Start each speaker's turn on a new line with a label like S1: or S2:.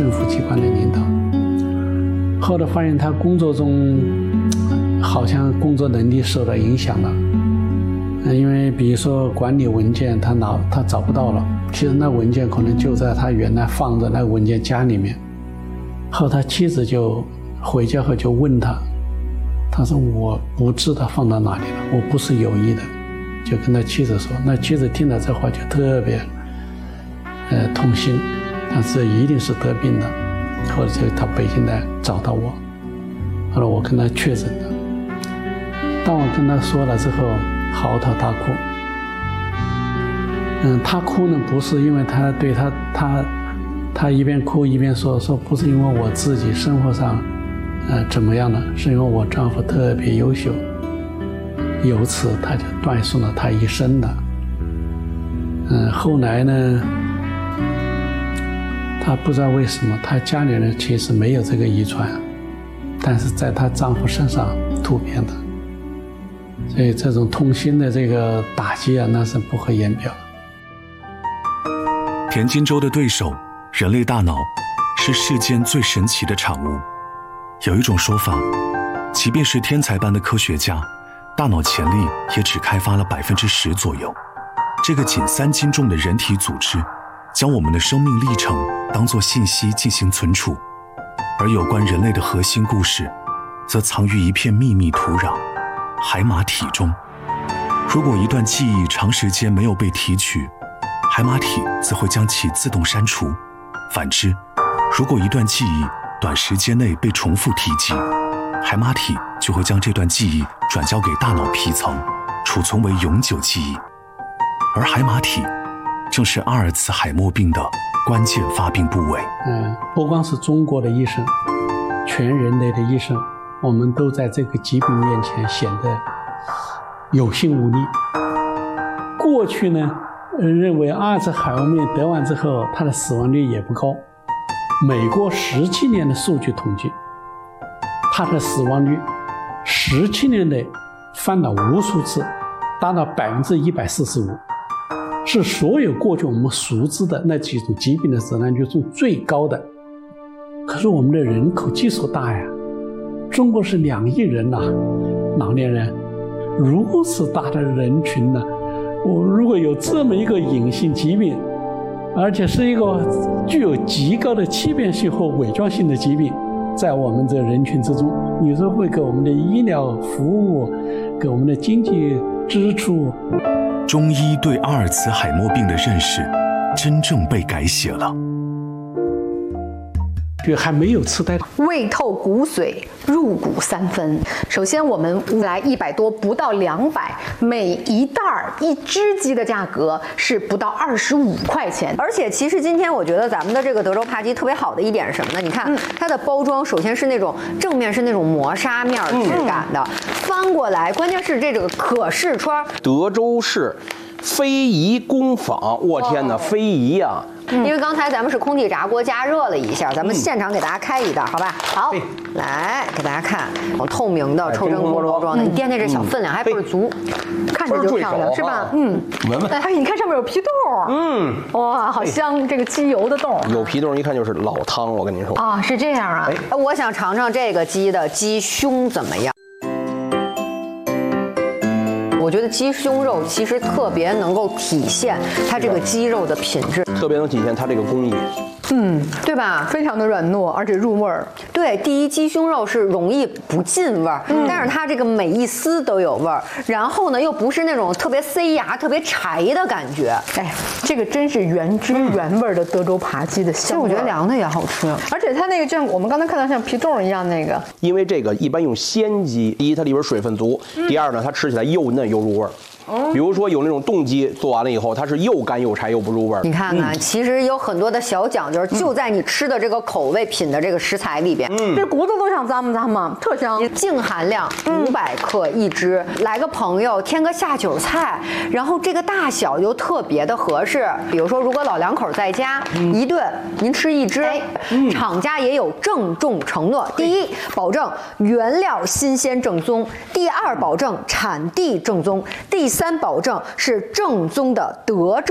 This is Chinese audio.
S1: 政府机关的领导。后来发现他工作中好像工作能力受到影响了，因为比如说管理文件他找不到了，其实那文件可能就在他原来放的那个文件夹里面。后他妻子就回家后就问他，他说我不知道放到哪里了，我不是有意的，就跟他妻子说。那妻子听了这话就特别痛心，但是一定是得病了。后来就他北京来找到我，后来我跟他确诊了。当我跟他说了之后，嚎啕大哭。他哭呢，不是因为他对他一边哭一边说不是因为我自己生活上怎么样了，是因为我丈夫特别优秀，由此他就断送了他一生的。后来呢，她不知道为什么，她家里人其实没有这个遗传，但是在她丈夫身上突变的，所以这种痛心的这个打击啊，那是不可言表。
S2: 田金洲的对手，人类大脑，是世间最神奇的产物。有一种说法，即便是天才般的科学家，大脑潜力也只开发了10%左右。这个仅3斤重的人体组织，将我们的生命历程当作信息进行存储，而有关人类的核心故事，则藏于一片秘密土壤——海马体中。如果一段记忆长时间没有被提取，海马体则会将其自动删除。反之，如果一段记忆短时间内被重复提及，海马体就会将这段记忆转交给大脑皮层，储存为永久记忆。而海马体正是阿尔茨海默病的关键发病部位。
S1: 不光是中国的医生，全人类的医生，我们都在这个疾病面前显得有心无力。过去呢，认为阿尔茨海默病得完之后，它的死亡率也不高。美国17年的数据统计，它的死亡率17年内翻了无数次，达到145%，是所有过去我们熟知的那几种疾病的死亡率中最高的。可是我们的人口基数大呀，中国是2亿人呐，老年人如此大的人群呢，我如果有这么一个隐性疾病，而且是一个具有极高的欺骗性或伪装性的疾病，在我们这人群之中，你说会给我们的医疗服务，给我们的经济支出。
S2: 中医对阿尔茨海默病的认识真正被改写了。
S1: 就还没有痴呆，
S3: 胃透骨髓，入骨3分。首先，我们来100多，不到200，每一袋1只鸡的价格是不到25块钱。而且，其实今天我觉得咱们的这个德州扒鸡特别好的一点是什么呢？你看它的包装，首先是那种正面是那种磨砂面质感的，翻过来，关键是这个可视窗。
S4: 德州市非遗工坊，我天哪，非遗呀！
S3: 因为刚才咱们是空气炸锅加热了一下，咱们现场给大家开一袋，好吧？好，来给大家看，透明的抽真锅包装的，你掂掂这小分量还倍儿足，看着就漂亮，是吧？
S4: 闻闻。
S3: 哎，你看上面有皮豆，哇，好香，这个鸡油的豆。
S4: 有皮豆，一看就是老汤，我跟您说。
S3: 啊，是这样啊。我想尝尝这个鸡的鸡胸怎么样。我觉得鸡胸肉其实特别能够体现它这个鸡肉的品质，
S4: 特别能体现它这个工艺。
S3: 对吧？非常的软糯，而且入味儿。对，第一，鸡胸肉是容易不进味儿，但是它这个每一丝都有味儿。然后呢，又不是那种特别塞牙、特别柴的感觉。哎，这个真是原汁原味的德州扒鸡的香味。其实我觉得凉的也好吃，而且它那个像我们刚才看到像皮冻一样那个，
S4: 因为这个一般用鲜鸡，第一它里边水分足，第二呢它吃起来又嫩又入味儿。比如说有那种冻鸡做完了以后，它是又干又柴又不入味儿。
S3: 你看看，其实有很多的小讲究，就在你吃的这个口味品的这个食材里边。这骨头都想咂摸咂摸，特香。净含量500克一只，来个朋友添个下酒菜，然后这个大小又特别的合适。比如说，如果老两口在家，一顿您吃1只，厂家也有郑重承诺：第一，保证原料新鲜正宗；第二，保证产地正宗；第三，保证是正宗的德州